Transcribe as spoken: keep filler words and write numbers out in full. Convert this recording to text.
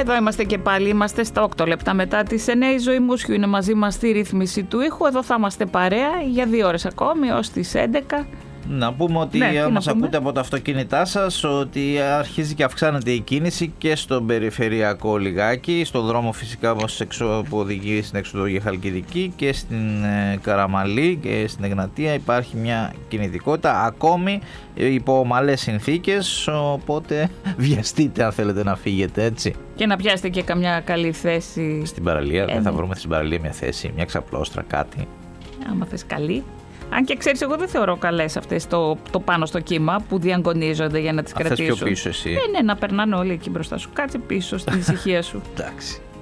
Εδώ είμαστε και πάλι, είμαστε στα οκτώ λεπτά μετά τις εννιά. Η Ζωή Μούσιου είναι μαζί μας στη ρύθμιση του ήχου. Εδώ θα είμαστε παρέα για δύο ώρες ακόμη, ως τις έντεκα. Να πούμε ότι ναι, αν μας πούμε. ακούτε από τα αυτοκίνητά σας, ότι αρχίζει και αυξάνεται η κίνηση και στον περιφερειακό λιγάκι, στον δρόμο φυσικά όμως που οδηγεί στην έξοδο για Χαλκιδική, και στην ε, Καραμαλή και στην Εγνατία υπάρχει μια κινητικότητα ακόμη υπό ομαλές συνθήκες, οπότε βιαστείτε αν θέλετε να φύγετε, έτσι. Και να πιάσετε και καμιά καλή θέση στην παραλία. ε, δεν θα βρούμε στην παραλία μια θέση, μια ξαπλώστρα, κάτι. Άμα θες καλή. Αν και ξέρεις, εγώ δεν θεωρώ καλές αυτές το, το πάνω στο κύμα που διαγωνίζονται για να τις κρατήσουν. Θες πιο πίσω εσύ. Ε, ναι, να περνάνε όλοι εκεί μπροστά σου. Κάτσε πίσω στην ησυχία σου. Εντάξει.